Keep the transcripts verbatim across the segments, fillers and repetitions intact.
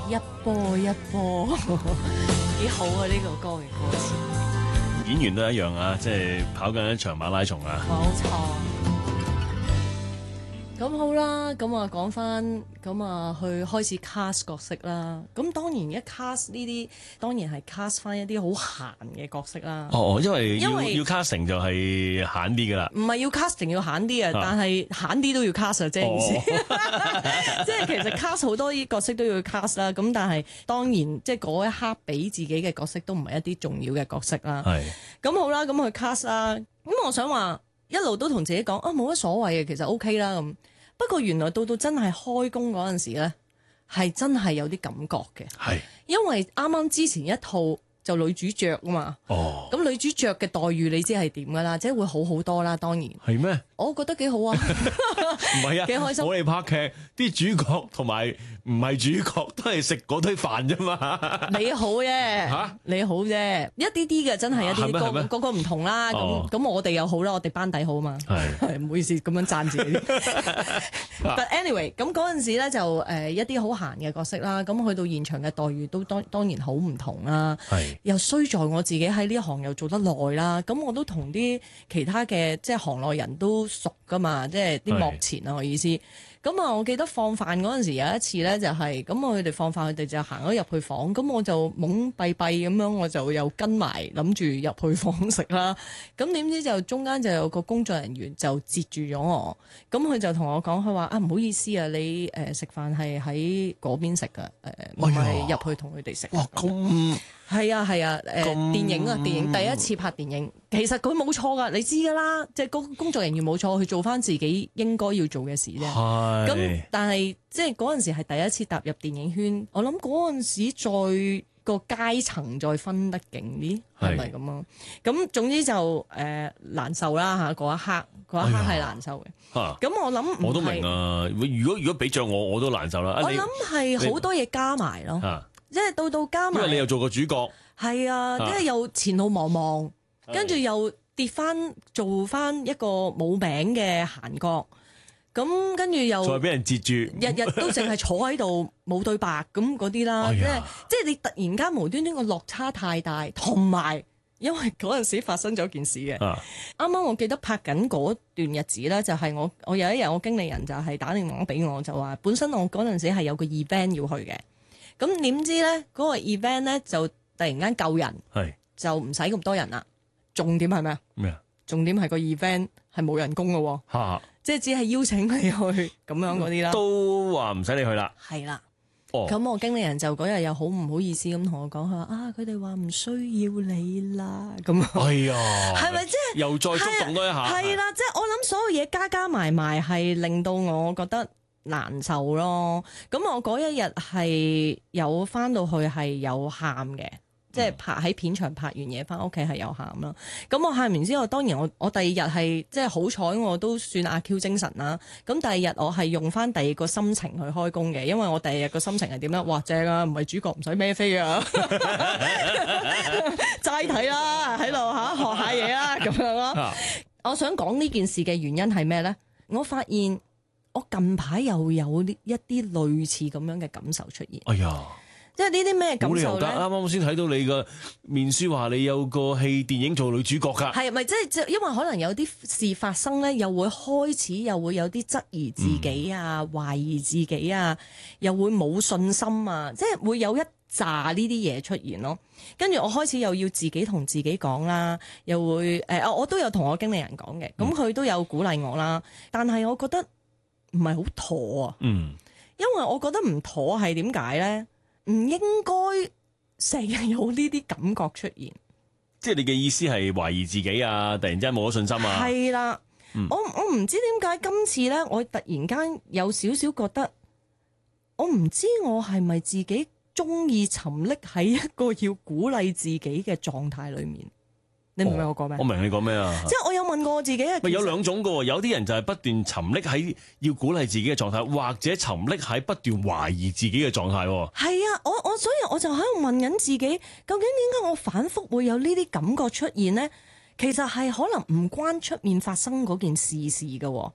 一波一波，幾好啊！呢、這個歌嘅歌詞， 演員都一樣啊，即係跑緊一場馬拉松啊。 冇錯。咁好啦，咁啊講翻，咁啊去開始 cast 角色啦。咁當然一 cast 呢啲，當然係 cast 翻一啲好閒嘅角色啦。 哦，因為要因為要 casting 就係閒啲噶啦。 唔係要 casting 要慳啲啊，但係慳啲都要 cast 啊，即係意思。即係其實 cast 好多啲角色都要 cast 啦。咁但係當然即係嗰一刻俾自己嘅角色都唔係一啲重要嘅角色啦。 係。 咁好啦，咁去 cast 啦。咁我想話一路都同自己講啊，冇乜所謂嘅，其實 OK 啦咁。不過原來到到真係開工嗰陣時咧，係真係有啲感覺嘅。 係。 因為啱啱之前一套就女主角啊嘛。 哦。 咁女主角嘅待遇你知係點噶啦，即係會好好多啦。當然係咩？ 我覺得幾好啊。 唔係啊， 幾開心。 我哋拍劇啲主角同埋唔係主角都係食嗰堆飯啫嘛。 你好啫， 嚇你好啫，一啲啲嘅真係一啲啲， 係咩係咩個個個唔同啦。咁哦咁我哋又好啦，我哋班底好嘛。 係係唔好意思咁樣讚自己。But anyway，咁嗰陣時咧就誒一啲好閒嘅角色啦。咁去到現場嘅待遇都當當然好唔同啦。 係。 又衰在我自己喺呢行又做得耐啦。咁我都同啲其他嘅即係行內人都熟噶嘛，即係啲幕前啊，我意思。咁啊，我記得放飯嗰陣時有一次咧，就係咁我佢哋放飯，佢哋就行咗入去房，咁我就懵閉閉咁樣，我就又跟埋諗住入去房食啦。咁點知就中間就有個工作人員就截住咗我，咁佢就同我講，佢話啊唔好意思啊，你誒食飯係喺嗰邊食㗎，誒唔係入去同佢哋食。 哇咁係啊係啊，誒、呃、 咁電影啊電影第一次拍電影，其實佢冇錯㗎，你知㗎啦，即係嗰工作人員冇錯，去做翻自己應該要做嘅事啫。咁係。 但係即係嗰陣時係第一次踏入電影圈，我諗嗰陣時再個階層再分得勁啲，係咪咁啊？咁總之就誒、呃、難受啦嚇，嗰一刻嗰一刻係難受嘅。 嚇咁、我諗我都明啊！如果如果俾着我，我都難受啦。啊你我諗係好多嘢加埋咯， 嚇， 即係到到加埋。 因為你又做過主角。 係啊，即係又前路茫茫，跟住又跌翻做翻一個冇名嘅閒角，咁跟住又再俾人截住， 日日都淨係坐喺度冇對白咁嗰啲啦，即係哎呀即係你突然間無端端個落差太大，同埋因為嗰陣時發生咗件事嘅， 啊啱啱我記得拍緊嗰段日子咧，就係我我有一日我經理人就係打電話俾我，就話本身我嗰陣時係有個 event 要去嘅，咁點知咧嗰個 event 咧就突然間救人， 係就唔使咁多人啦。重點係咩啊？ 咩啊？ 重點係個 event 係冇人工嘅喎， 嚇即係只係邀請你去咁樣嗰啲啦。 都話唔使你去啦。 係啦。 哦， 咁我經理人就嗰日又好唔好意思咁同我講，佢話啊，佢哋話唔需要你啦，咁啊， 哎呀， 係咪即係又再觸動多一下？ 係啦，即係我諗所有嘢加加埋埋係令到我覺得難受咯。咁我嗰一日係有翻到去係有喊嘅。即係拍喺片場拍完嘢翻屋企係有喊啦，咁我喊完之後，當然我我第二日係即係好彩我都算阿 Q 精神啦。咁第二日我係用翻第二個心情去開工嘅，因為我第二日個心情係點咧？哇正啊，唔係主角唔使孭飛啊，齋睇啦，喺度嚇學下嘢啦咁樣咯。我想講呢件事嘅原因係咩咧？我發現我近排又有呢一啲類似咁樣嘅感受出現。 哎呀！ 即係呢啲咩感冇理由㗎， 受咧？ 啱啱先睇到你個面書話你有個戲電影做女主角㗎。 係咪即係即係因為可能有啲事發生咧，又會開始又會有啲質疑自己啊、嗯、懷疑自己啊，又會冇信心啊，即係會有一紮呢啲嘢出現咯。跟住我開始又要自己同自己講啦，又會誒、呃，我都有同我經理人講嘅，咁佢都有鼓勵我啦。但係我覺得唔係好妥啊， 嗯， 因為我覺得唔妥係點解咧？唔應該成日有呢啲感覺出現， 即係你嘅意思係懷疑自己啊，突然之間冇咗信心啊？ 係啦、 嗯， 我我唔知點解今次咧，我突然間有少少覺得，我唔知我係咪自己中意沉溺喺一個要鼓勵自己嘅狀態裏面。你明唔明我講咩？ 我明你講咩啊？ 即係我有問過我自己啊。 咪有兩種㗎喎，有啲人就係不斷沉溺喺要鼓勵自己嘅狀態，或者沉溺喺不斷懷疑自己嘅狀態。 係啊，我我所以我就喺度問緊自己，究竟點解我反覆會有呢啲感覺出現呢？其實係可能唔關出面發生嗰件事事㗎，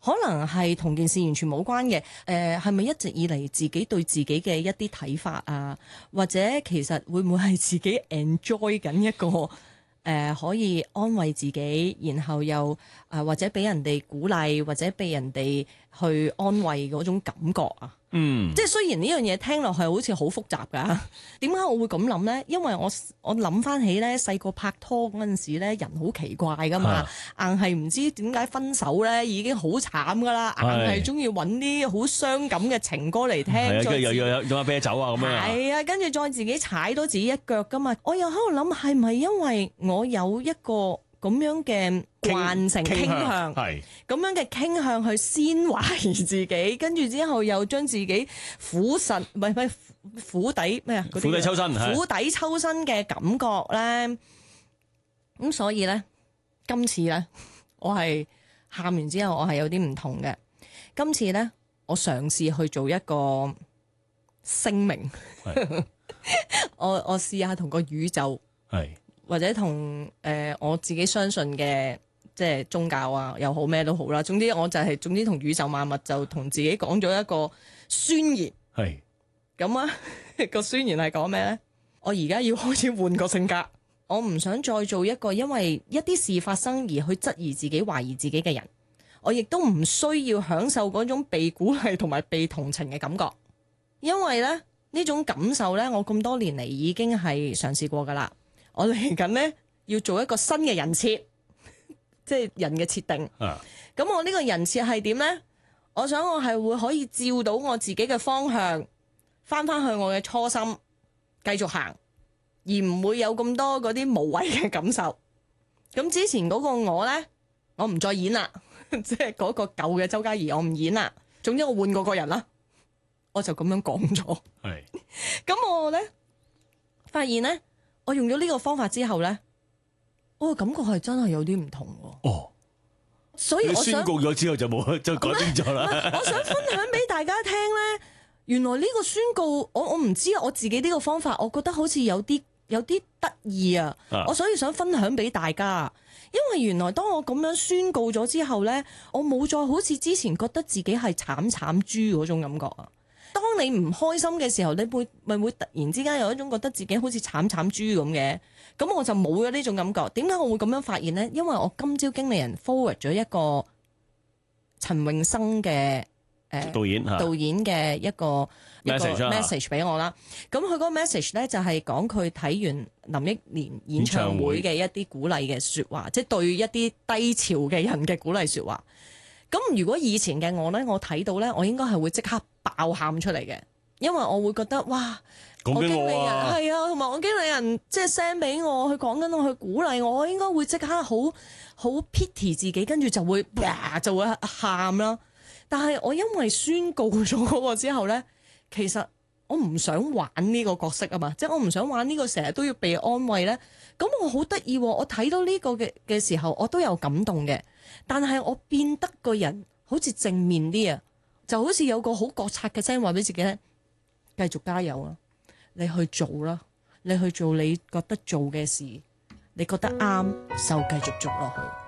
可能係同件事完全冇關嘅。誒係咪一直以嚟自己對自己嘅一啲睇法啊，或者其實會唔會係自己 enjoy 緊一個誒、呃、可以安慰自己，然後又誒、呃、或者俾人哋鼓勵，或者俾人哋去安慰嗰種感覺啊？ 嗯， 即係雖然呢樣嘢聽落去好似好複雜㗎，點解我會咁諗呢？因為我我諗翻起咧細個拍拖嗰陣時咧，人好奇怪㗎嘛， 啊硬係唔知點解分手咧已經好慘㗎啦，硬係中意揾啲好傷感嘅情歌嚟聽， 係啊， 再跟住又又有飲下啤酒啊咁樣啊， 係啊，跟住再自己踩多自己一腳㗎嘛。我又喺度諗係咪因為我有一個咁樣嘅慣性傾向， 係咁樣嘅傾向去先懷疑自己，跟住之後又將自己苦實唔係唔係苦底咩啊？嗰啲釜底抽薪，係苦底抽薪嘅感覺咧。咁所以咧，今次咧，我係喊完之後，我係有啲唔同嘅。今次咧，我嘗試去做一個聲明， 係我我試下同個宇宙。 係或者同誒、呃、我自己相信嘅即係宗教啊又好咩都好啦，總之我就係、是、總之同宇宙萬物就同自己講咗一個宣言。 係咁啊個宣言係講咩呢？我而家要開始換個性格，我唔想再做一個因為一啲事發生而去質疑自己、懷疑自己嘅人。我亦都唔需要享受嗰種被鼓勵同埋被同情嘅感覺，因為咧呢種感受呢，我咁多年嚟已經係嘗試過噶啦。我嚟緊呢，要做一個新嘅人設，即係人嘅設定。 啊， 咁我呢個人設係點呢？我想我係會可以照到我自己嘅方向，翻翻去我嘅初心，繼續行，而唔會有咁多嗰啲無謂嘅感受。咁之前嗰個我呢，我唔再演啦，即係嗰個舊嘅周嘉怡，我唔演啦。總之我換過個人啦，我就咁樣講咗。 係咁我呢，發現呢。我用咗呢個方法之後咧，我個感覺係真係有啲唔同喎。 哦， 所以我想宣告咗之後就冇就改變咗啦。 我想分享俾大家聽咧，原來呢個宣告，我我唔知我自己呢個方法，我覺得好似有啲有啲得意啊。我所以想分享俾大家，因為原來當我咁樣宣告咗之後咧，我冇再好似之前覺得自己係慘慘豬嗰種感覺啊。當你唔開心嘅時候，你會咪會突然之間有一種覺得自己好似慘慘豬咁嘅？咁我就冇咗呢種感覺。點解我會咁樣發現呢？因為我今朝經理人 forward 咗一個陳詠生嘅誒導演嚇導演嘅一個 message message 俾我啦。咁佢嗰個 message 咧就係講佢睇完林憶蓮演唱會嘅一啲鼓勵嘅説話，即係對一啲低潮嘅人嘅鼓勵説話。咁如果以前嘅我咧，我睇到咧，我應該係會即刻爆喊出嚟嘅，因為我會覺得哇， 講緊我啊， 係啊，同埋我經理人即係 send 俾我，佢講緊我，去鼓勵我，我應該會即刻好好 pity 自己，跟住就會啪就會喊啦。但係我因為宣告咗嗰個之後咧，其實我唔想玩呢個角色啊嘛，即係我唔想玩呢個成日都要被安慰咧。咁我好得意，我睇到呢個嘅嘅時候，我都有感動嘅。但係我變得個人好似正面啲啊，就好似有個好覺察嘅聲話俾自己咧，繼續加油啊！你去做啦，你去做你覺得做嘅事，你覺得啱就繼續做落去。